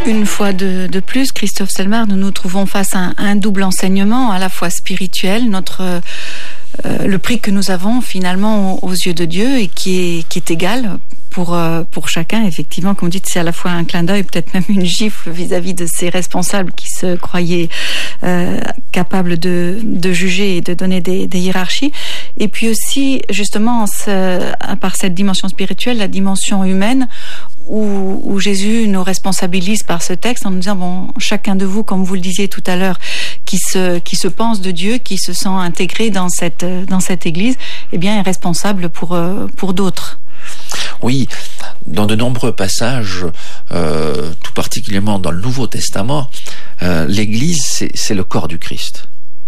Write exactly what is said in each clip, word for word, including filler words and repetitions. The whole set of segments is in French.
Une fois de, de plus, Christophe Selmar, nous nous trouvons face à un, à un double enseignement, à la fois spirituel, notre, euh, le prix que nous avons finalement aux, aux yeux de Dieu et qui est, qui est égal pour, euh, pour chacun. Effectivement, comme vous dites, c'est à la fois un clin d'œil, peut-être même une gifle vis-à-vis de ces responsables qui se croyaient euh, capables de, de juger et de donner des, des hiérarchies. Et puis aussi, justement, ce, à part cette dimension spirituelle, la dimension humaine, Où, où Jésus nous responsabilise par ce texte en nous disant, bon, chacun de vous, comme vous le disiez tout à l'heure, qui se, qui se pense de Dieu, qui se sent intégré dans cette, dans cette Église, eh bien, est responsable pour, pour d'autres. Oui, dans de nombreux passages, euh, tout particulièrement dans le Nouveau Testament, euh, l'Église, c'est, c'est le corps du Christ.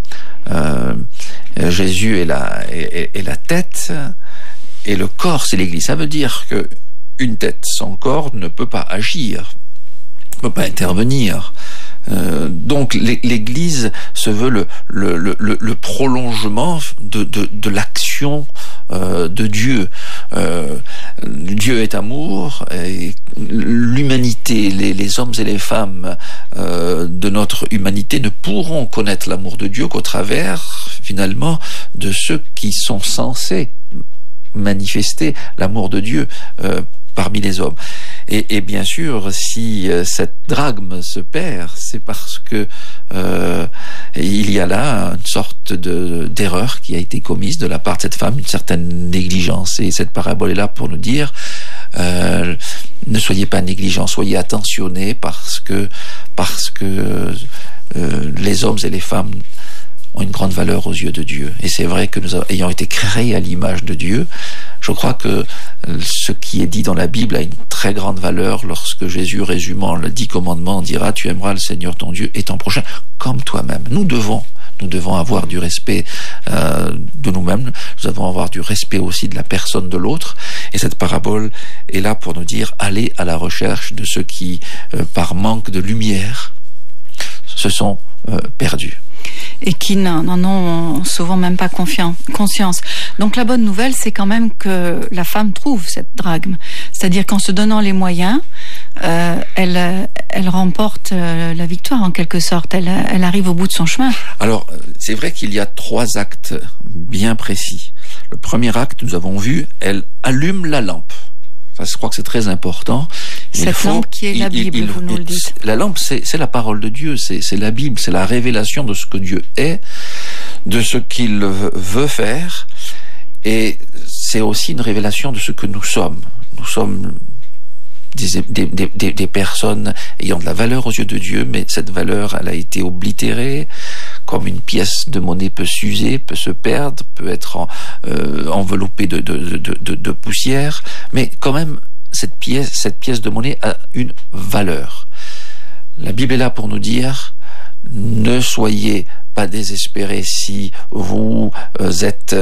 Euh, Jésus est la, est, est la tête, et le corps, c'est l'Église. Ça veut dire que une tête sans corps ne peut pas agir, ne peut pas intervenir. Euh, donc l'Église se veut le, le, le, le prolongement de, de, de l'action euh, de Dieu. Euh, Dieu est amour, et l'humanité, les, les hommes et les femmes euh, de notre humanité ne pourront connaître l'amour de Dieu qu'au travers, finalement, de ceux qui sont censés manifester l'amour de Dieu euh, parmi les hommes. Et, et bien sûr, si euh, cette drachme se perd, c'est parce que euh, il y a là une sorte de, d'erreur qui a été commise de la part de cette femme, une certaine négligence. Et cette parabole est là pour nous dire euh, ne soyez pas négligents, soyez attentionnés parce que parce que euh, les hommes et les femmes ont une grande valeur aux yeux de Dieu. Et c'est vrai que nous ayant été créés à l'image de Dieu, je crois que ce qui est dit dans la Bible a une très grande valeur lorsque Jésus, résumant les dix commandements, dira « Tu aimeras le Seigneur ton Dieu et ton prochain comme toi-même ». Nous devons, nous devons avoir du respect euh, de nous-mêmes, nous devons avoir du respect aussi de la personne de l'autre. Et cette parabole est là pour nous dire « Allez à la recherche de ceux qui, euh, par manque de lumière, se sont euh, perdus. » Et qui n'en ont souvent même pas confiance, conscience. Donc la bonne nouvelle, c'est quand même que la femme trouve cette drachme. C'est-à-dire qu'en se donnant les moyens, euh, elle, elle remporte euh, la victoire en quelque sorte. Elle, elle arrive au bout de son chemin. Alors, c'est vrai qu'il y a trois actes bien précis. Le premier acte, nous avons vu, elle allume la lampe. Ça, je crois que c'est très important. Cette il faut, lampe qui est la Bible, il, il, vous nous le dites. La lampe, c'est, c'est la parole de Dieu, c'est, c'est la Bible, c'est la révélation de ce que Dieu est, de ce qu'il veut faire, et c'est aussi une révélation de ce que nous sommes. Nous sommes des, des, des, des personnes ayant de la valeur aux yeux de Dieu, mais cette valeur, elle a été oblitérée, comme une pièce de monnaie peut s'user, peut se perdre, peut être en, euh, enveloppée de, de, de, de, de poussière, mais quand même, cette pièce, cette pièce de monnaie a une valeur. La Bible est là pour nous dire, ne soyez pas désespérés si vous êtes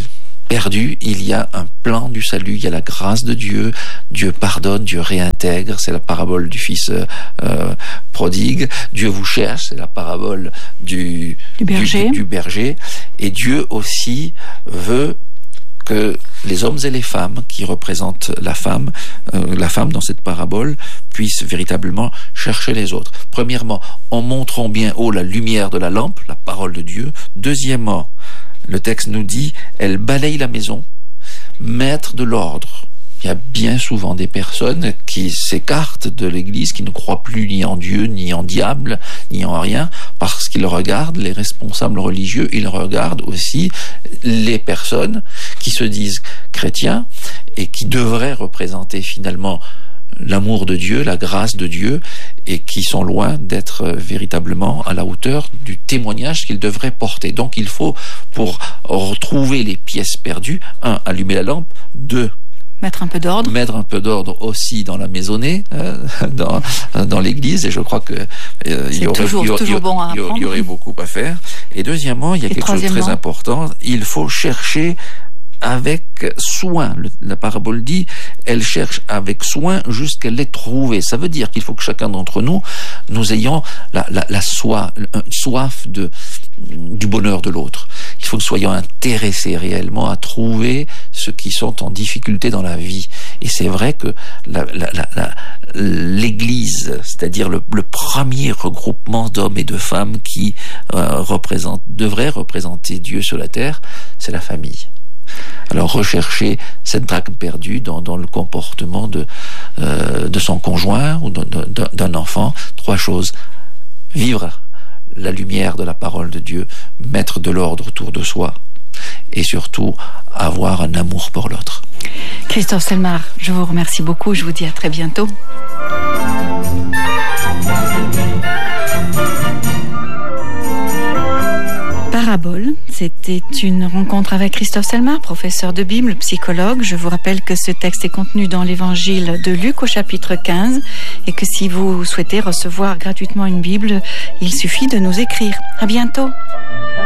perdu, il y a un plan du salut, il y a la grâce de Dieu, Dieu pardonne, Dieu réintègre, c'est la parabole du fils euh, prodigue, Dieu vous cherche, c'est la parabole du, du, berger. Du, du, du berger, et Dieu aussi veut que les hommes et les femmes qui représentent la femme, euh, la femme dans cette parabole, puissent véritablement chercher les autres. Premièrement, en montrant bien haut la lumière de la lampe, la parole de Dieu. Deuxièmement, le texte nous dit, elle balaye la maison, mettre de l'ordre. Il y a bien souvent des personnes qui s'écartent de l'Église, qui ne croient plus ni en Dieu, ni en diable, ni en rien, parce qu'ils regardent les responsables religieux, ils regardent aussi les personnes qui se disent chrétiens et qui devraient représenter finalement l'amour de Dieu, la grâce de Dieu, et qui sont loin d'être véritablement à la hauteur du témoignage qu'ils devraient porter. Donc il faut, pour retrouver les pièces perdues, un, allumer la lampe, deux, Mettre un peu d'ordre. Mettre un peu d'ordre aussi dans la maisonnée, euh, dans, dans l'église, et je crois que euh, il y aurait, toujours, il y aurait, toujours bon à il y aurait, il y aurait beaucoup à faire. Et deuxièmement, il y a et quelque chose de très important, il faut chercher avec soin. Le, la parabole dit, elle cherche avec soin jusqu'à les trouver. Ça veut dire qu'il faut que chacun d'entre nous, nous ayons la, la, la soif, soif de, du bonheur de l'autre. Il faut que nous soyons intéressés réellement à trouver ceux qui sont en difficulté dans la vie. Et c'est vrai que la, la, la, la, l'Église, c'est-à-dire le, le premier regroupement d'hommes et de femmes qui euh, représente, devrait représenter Dieu sur la terre, c'est la famille. Alors rechercher cette drachme perdue dans, dans le comportement de, euh, de son conjoint ou de, de, d'un enfant. Trois choses: vivre la lumière de la parole de Dieu, mettre de l'ordre autour de soi et surtout avoir un amour pour l'autre. Christophe Selmar, je vous remercie beaucoup, je vous dis à très bientôt. Parabole, c'était une rencontre avec Christophe Selmar, professeur de Bible, psychologue. Je vous rappelle que ce texte est contenu dans l'évangile de Luc au chapitre quinze et que si vous souhaitez recevoir gratuitement une Bible, il suffit de nous écrire. À bientôt.